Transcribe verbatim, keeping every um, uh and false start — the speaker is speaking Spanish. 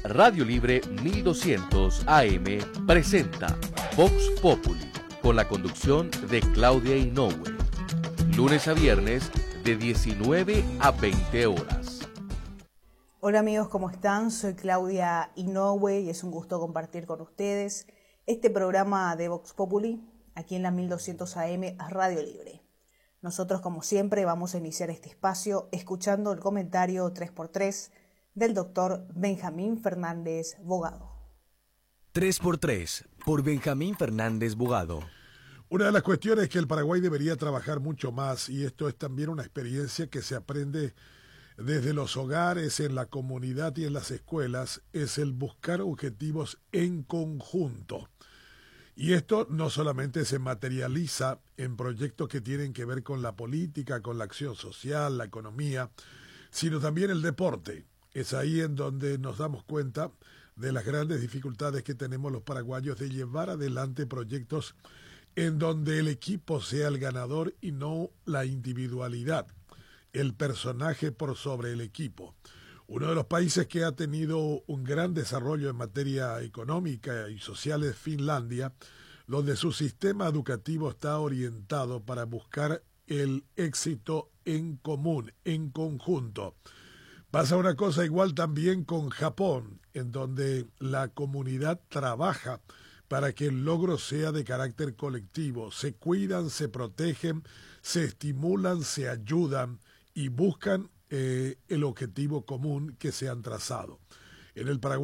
Radio Libre mil doscientos A M presenta Vox Populi, con la conducción de Claudia Inoue. Lunes a viernes de diecinueve a veinte horas. Hola amigos, ¿cómo están? Soy Claudia Inoue y es un gusto compartir con ustedes este programa de Vox Populi aquí en la mil doscientos A M Radio Libre. Nosotros, como siempre, vamos a iniciar este espacio escuchando el comentario tres por tres del doctor Benjamín Fernández Bogado. tres por tres por Benjamín Fernández Bogado. Una de las cuestiones es que el Paraguay debería trabajar mucho más, y esto es también una experiencia que se aprende desde los hogares, en la comunidad y en las escuelas, es el buscar objetivos en conjunto. Y esto no solamente se materializa en proyectos que tienen que ver con la política, con la acción social, la economía, sino también el deporte. Es ahí en donde nos damos cuenta de las grandes dificultades que tenemos los paraguayos de llevar adelante proyectos en donde el equipo sea el ganador y no la individualidad, el personaje por sobre el equipo. Uno de los países que ha tenido un gran desarrollo en materia económica y social es Finlandia, donde su sistema educativo está orientado para buscar el éxito en común, en conjunto. Pasa una cosa igual también con Japón, en donde la comunidad trabaja para que el logro sea de carácter colectivo. Se cuidan, se protegen, se estimulan, se ayudan y buscan eh, el objetivo común que se han trazado. En el Paraguay